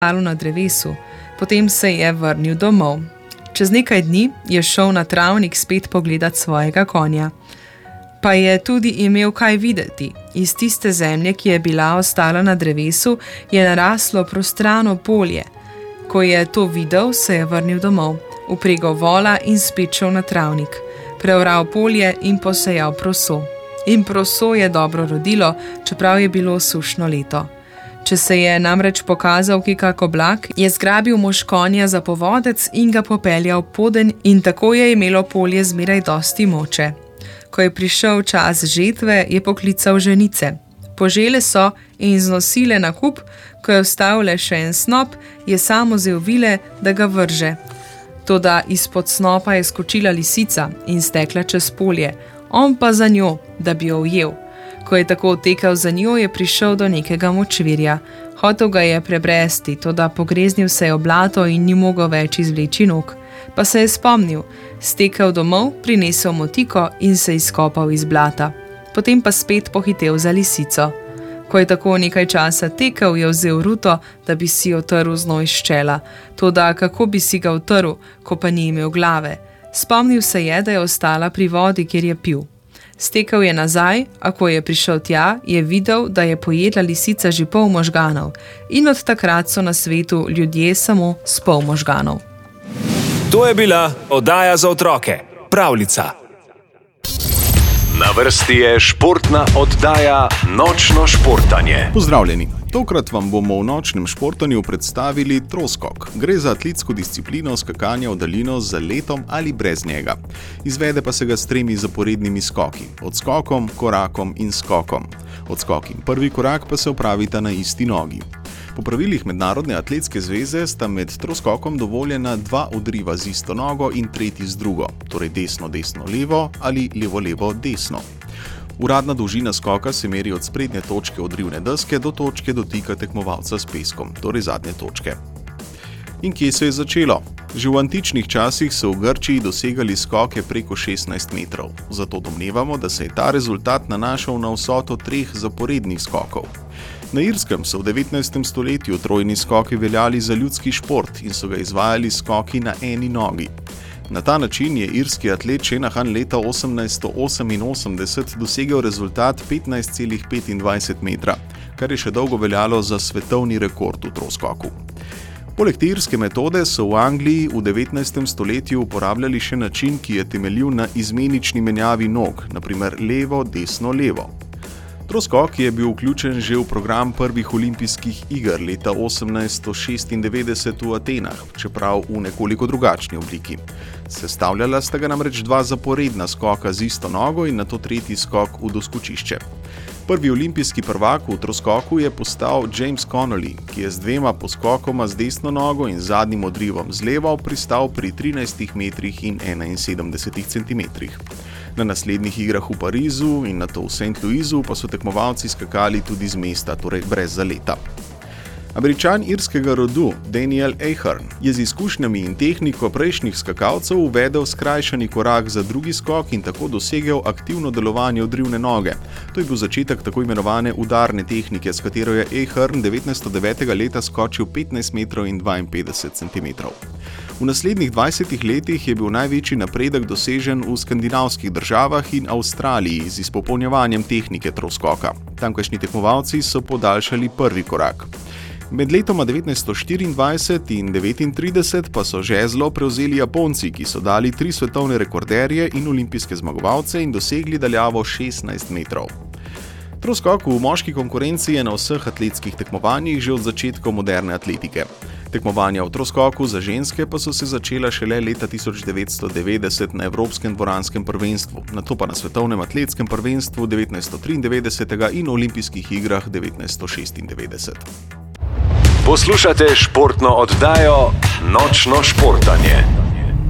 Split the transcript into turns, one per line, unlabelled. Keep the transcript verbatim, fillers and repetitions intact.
na drevesu, potem se je vrnil domov. Čez nekaj dni je šel na travnik spet pogledat svojega konja. Pa je tudi imel kaj videti. Iz tiste zemlje, ki je bila ostala na drevesu, je naraslo prostrano polje. Ko je to videl, se je vrnil domov, vpregal vola in spet šel na travnik. Preoral polje in posejal proso. In proso je dobro rodilo, čeprav je bilo sušno leto. Če se je namreč pokazal kikak oblak, je zgrabil mož konja za povodec in ga popeljal poden in tako je imelo polje zmeraj dosti moče. Ko je prišel čas žetve, je poklical ženice. Požele so in znosile na kup, ko je ostal le še en snop, je sam vzel vile, da ga vrže. Toda izpod snopa je skočila lisica in stekla čez polje, on pa za njo, da bi jo ujel. Ko je tako tekel za njo, je prišel do nekega močvirja. Hotel ga je prebresti, toda pogreznil se je v blato in ni mogel več izvleči nog. Pa se je spomnil, stekel domov, prinesel motiko in se izkopal iz blata. Potem pa spet pohitel za lisico. Ko je tako nekaj časa tekel, je vzel ruto, da bi si otrl znoj s čela. Toda kako bi si ga otrl, ko pa ni imel glave? Spomnil se je, da je ostala pri vodi, kjer je pil. Stekel je nazaj, a ko je prišel tja, je videl, da je pojedla lisica že pol možganov. In od takrat so na svetu ljudje samo s pol možganov.
To je bila oddaja za otroke, Pravljica. Na vrsti je športna oddaja Nočno športanje.
Pozdravljeni. Tokrat vam bomo v nočnem športanju predstavili troskok. Gre za atletsko disciplino skakanja v daljino z letom ali brez njega. Izvede pa se ga s tremi zaporednimi skoki. Odskokom, korakom in skokom. Odskok in prvi korak pa se opravita na isti nogi. Po pravilih Mednarodne atletske zveze sta med troskokom dovoljena dva odriva z isto nogo in tretji z drugo, torej desno-desno-levo ali levo-levo-desno. Uradna dolžina skoka se meri od sprednje točke odrivne deske do točke dotika tekmovalca s peskom, torej zadnje točke. In kje se je začelo? Že v antičnih časih so v Grčiji dosegali skoke preko šestnajst metrov, zato domnevamo, da se je ta rezultat nanašal na vsoto treh zaporednih skokov. Na Irskem so v devetnajstem stoletju trojni skoki veljali za ljudski šport in so ga izvajali skoki na eni nogi. Na ta način je irski atlet Shanahan leta osemnajststo oseminosemdeset dosegel rezultat petnajst celih petindvajset metra, kar je še dolgo veljalo za svetovni rekord v troskoku. Poleg te irske metode so v Angliji v devetnajstem stoletju uporabljali še način, ki je temeljil na izmenični menjavi nog, na primer levo, desno, levo. Troskok je bil vključen že v program prvih olimpijskih iger leta osemnajststo šestindevetdeset v Atenah, čeprav v nekoliko drugačni obliki. Sestavljala sta ga namreč dva zaporedna skoka z isto nogo in nato tretji skok v doskočišče. Prvi olimpijski prvak v troskoku je postal James Connolly, ki je z dvema poskokoma z desno nogo in zadnjim odrivom z levo pristal pri trinajstih metrih in enainsedemdesetih centimetrih. Na naslednjih igrah v Parizu in nato v Saint Louisu pa so tekmovalci skakali tudi z mesta, torej brez zaleta. Američan irskega rodu Daniel Ahern je z izkušnjami in tehniko prejšnjih skakalcev uvedel skrajšani korak za drugi skok in tako dosegel aktivno delovanje odrivne noge. To je bil začetek tako imenovane udarne tehnike, s katero je Ahern devetnajststo devetega leta skočil petnajst metrov in dvainpetdeset centimetrov. V naslednjih dvajsetih letih je bil največji napredek dosežen v skandinavskih državah in Avstraliji z izpopolnjevanjem tehnike troskoka. Tamkajšnji tekmovalci so podaljšali prvi korak. Med letoma devetnajststo štiriindvajset in devetintrideset pa so žezlo prevzeli Japonci, ki so dali tri svetovne rekorderje in olimpijske zmagovalce in dosegli daljavo šestnajst metrov. Troskok v moški konkurenci je na vseh atletskih tekmovanjih že od začetkov moderne atletike. Tekmovanja v troskoku za ženske pa so se začela šele leta tisoč devetsto devetdeset na Evropskem dvoranskem prvenstvu, nato pa na Svetovnem atletskem prvenstvu devetnajststo triindevetdeset in Olimpijskih igrah devetnajststo šestindevetdeset.
Poslušate športno oddajo Nočno športanje.